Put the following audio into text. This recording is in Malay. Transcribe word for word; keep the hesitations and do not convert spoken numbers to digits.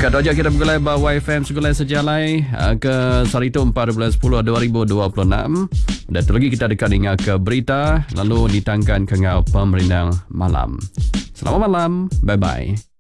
Dekat Dojak kita bergulai bahawa Y F M segulai sejalai ke Sarito empat belas sepuluh dua ribu dua puluh enam. Dan lagi kita dekat dengan ke berita lalu ditangkan ke ngau pemerintah malam. Selamat malam. Bye-bye.